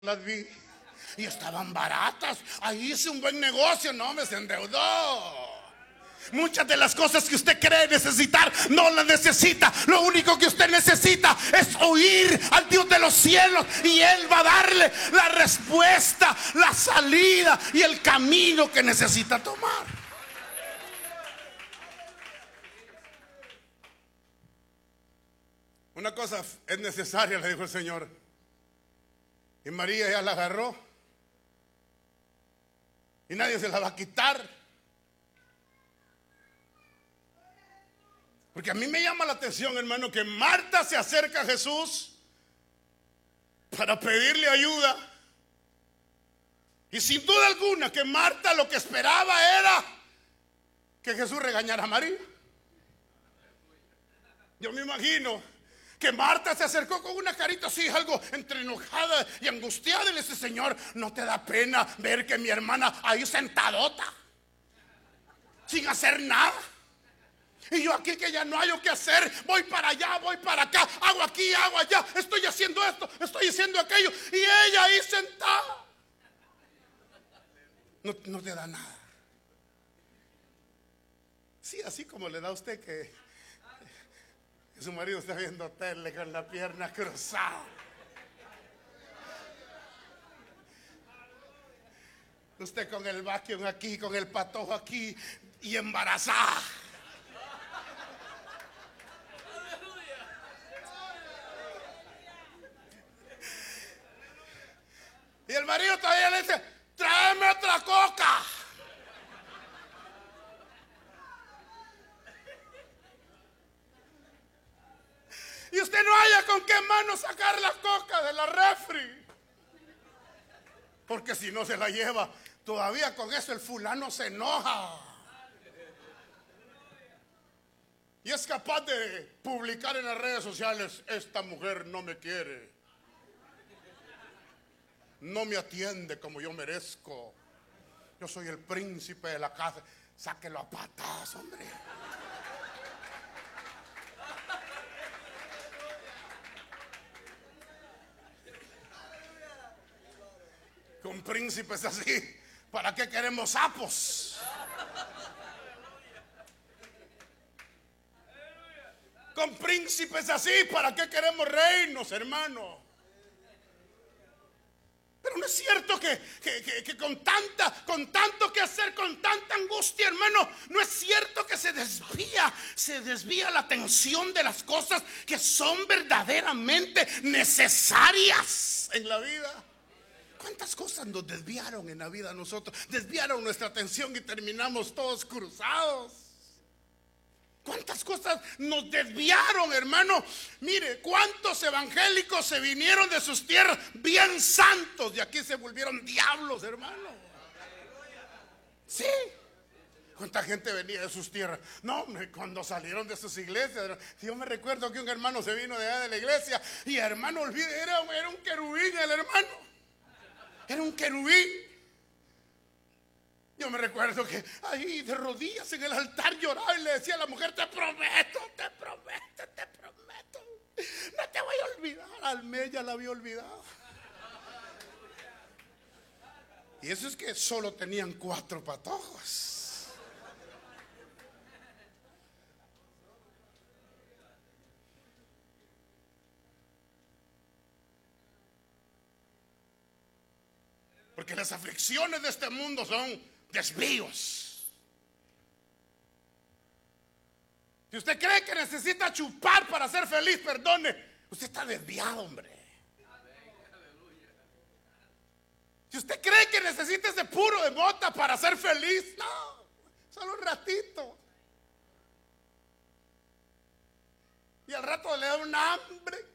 Las vi y estaban baratas. Ahí hice un buen negocio. No, me se endeudó. Muchas de las cosas que usted cree necesitar no las necesita. Lo único que usted necesita es oír al Dios de los cielos, y Él va a darle la respuesta, la salida y el camino que necesita tomar. Una cosa es necesaria, le dijo el Señor. Y María ya la agarró y nadie se la va a quitar. Porque a mí me llama la atención, hermano, que Marta se acerca a Jesús para pedirle ayuda. Y sin duda alguna que Marta lo que esperaba era que Jesús regañara a María. Yo me imagino que Marta se acercó con una carita así, algo entre enojada y angustiada, y le dice: Señor, ¿no te da pena ver que mi hermana ahí sentadota, sin hacer nada? Y yo aquí, que ya no hay qué hacer, voy para allá, voy para acá, hago aquí, hago allá, estoy haciendo esto, estoy haciendo aquello, y ella ahí sentada. No te da nada. Sí, así como le da a usted que su marido está viendo tele con la pierna cruzada. Usted con el vacuum aquí, con el patojo aquí, y embarazada. Y el marido todavía le dice: tráeme otra coca. Y usted no haya con qué mano sacar la coca de la refri, porque si no se la lleva, todavía con eso el fulano se enoja. Y es capaz de publicar en las redes sociales: esta mujer no me quiere, no me atiende como yo merezco, yo soy el príncipe de la casa. Sáquelo a patadas, hombre. Con príncipes así, ¿para qué queremos sapos? Con príncipes así, ¿para qué queremos reinos, hermano? Pero no es cierto que con tanto que hacer, con tanta angustia, hermano, no es cierto que se desvía la atención de las cosas que son verdaderamente necesarias en la vida. ¿Cuántas cosas nos desviaron en la vida a nosotros? Desviaron nuestra atención y terminamos todos cruzados. ¿Cuántas cosas nos desviaron, hermano? Mire, cuántos evangélicos se vinieron de sus tierras bien santos, y aquí se volvieron diablos, hermano. Sí. ¿Cuánta gente venía de sus tierras? No, cuando salieron de sus iglesias, yo me recuerdo que un hermano se vino de allá de la iglesia, y hermano, olvide, era un querubín el hermano. Era un querubín. Yo me recuerdo que ahí de rodillas en el altar lloraba y le decía a la mujer: te prometo, te prometo, te prometo, no te voy a olvidar. Al mes ya la había olvidado. Y eso es que solo tenían 4 patojos. Porque las aflicciones de este mundo son desvíos. Si usted cree que necesita chupar para ser feliz, perdone, usted está desviado, hombre. Si usted cree que necesita ese puro de mota para ser feliz, no, solo un ratito. Y al rato le da un hambre.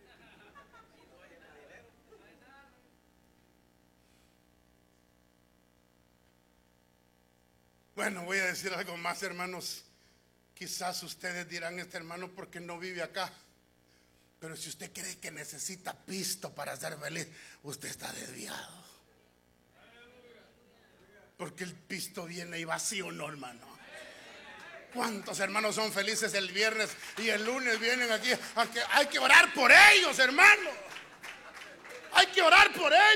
Bueno, voy a decir algo más, hermanos. Quizás ustedes dirán: este hermano, ¿por qué no vive acá? Pero si usted cree que necesita pisto para ser feliz, usted está desviado. Porque el pisto viene y vacío, no, hermano. ¿Cuántos hermanos son felices el viernes y el lunes vienen aquí? Hay que orar por ellos, hermano. Hay que orar por